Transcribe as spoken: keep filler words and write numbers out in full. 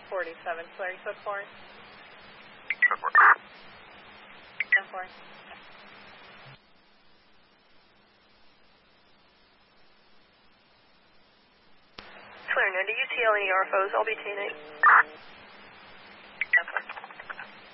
forty-seven, Claire, you said four? ten four. ten four. Claire, nine, do you T L any R F Os? I'll be T N eight. ten four.